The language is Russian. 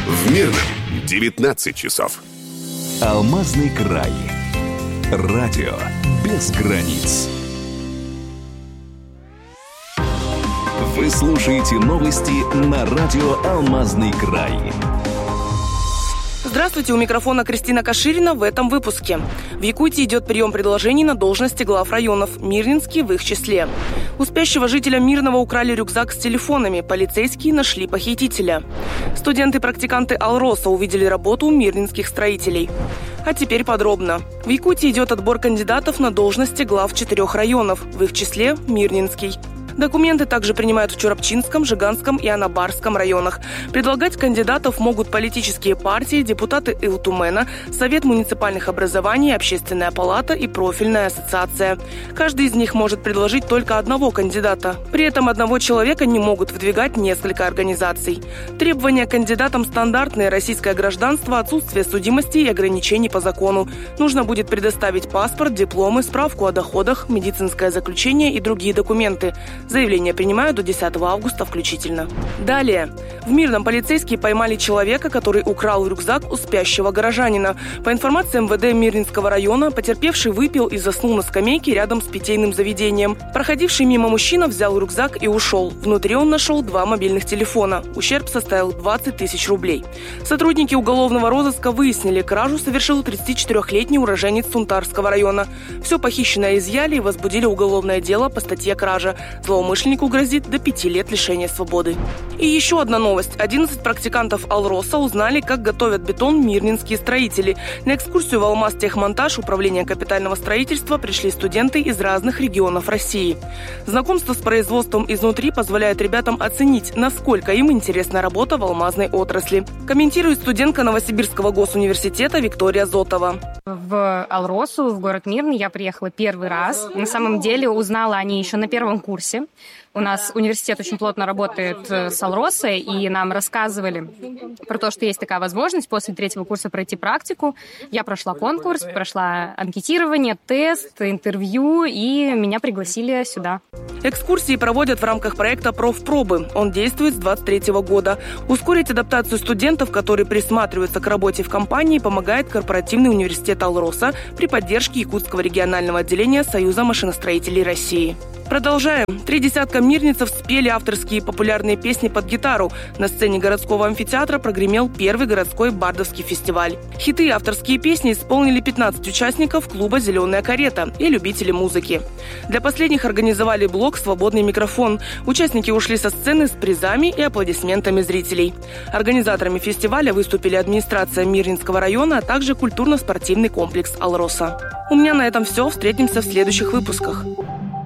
В Мирном 19 часов. Алмазный край. Радио без границ. Вы слушаете новости на радио «Алмазный край». Здравствуйте, у микрофона Кристина Каширина в этом выпуске. В Якутии идет прием предложений на должности глав районов, Мирнинский в их числе. У спящего жителя Мирного украли рюкзак с телефонами, полицейские нашли похитителя. Студенты-практиканты Алроса увидели работу у мирнинских строителей. А теперь подробно. В Якутии идет отбор кандидатов на должности глав 4 районов, в их числе Мирнинский. Документы также принимают в Чурапчинском, Жиганском и Анабарском районах. Предлагать кандидатов могут политические партии, депутаты Илтумена, Совет муниципальных образований, Общественная палата и профильная ассоциация. Каждый из них может предложить только одного кандидата. При этом одного человека не могут выдвигать несколько организаций. Требования к кандидатам стандартные: российское гражданство, отсутствие судимости и ограничений по закону. Нужно будет предоставить паспорт, дипломы, справку о доходах, медицинское заключение и другие документы. Заявления принимают до 10 августа включительно. Далее. В Мирном полицейские поймали человека, который украл рюкзак у спящего горожанина. По информации МВД Мирнинского района, потерпевший выпил и заснул на скамейке рядом с питейным заведением. Проходивший мимо мужчина взял рюкзак и ушел. Внутри он нашел 2 мобильных телефона. Ущерб составил 20 тысяч рублей. Сотрудники уголовного розыска выяснили, кражу совершил 34-летний уроженец Сунтарского района. Все похищенное изъяли и возбудили уголовное дело по статье «Кража». Злоумышленнику грозит до 5 лет лишения свободы. И еще одна новость. 11 практикантов Алроса узнали, как готовят бетон мирнинские строители. На экскурсию в Алмазтехмонтаж управления капитального строительства пришли студенты из разных регионов России. Знакомство с производством изнутри позволяет ребятам оценить, насколько им интересна работа в алмазной отрасли. Комментирует студентка Новосибирского госуниверситета Виктория Зотова. В Алросу, в город Мирный, я приехала первый раз. На самом деле узнала о ней еще на первом курсе. У нас университет очень плотно работает с Алросой, и нам рассказывали про то, что есть такая возможность после 3-го курса пройти практику. Я прошла конкурс, прошла анкетирование, тест, интервью, и меня пригласили сюда. Экскурсии проводят в рамках проекта «Профпробы». Он действует с 2023 года. Ускорить адаптацию студентов, которые присматриваются к работе в компании, помогает корпоративный университет Алроса при поддержке Якутского регионального отделения Союза машиностроителей России. Продолжаем. 3 десятка мирнинцев спели авторские популярные песни под гитару. На сцене городского амфитеатра прогремел первый городской бардовский фестиваль. Хиты и авторские песни исполнили 15 участников клуба «Зеленая карета» и любители музыки. Для последних организовали блок «Свободный микрофон». Участники ушли со сцены с призами и аплодисментами зрителей. Организаторами фестиваля выступили администрация Мирнинского района, а также культурно-спортивный комплекс «Алроса». У меня на этом все. Встретимся в следующих выпусках.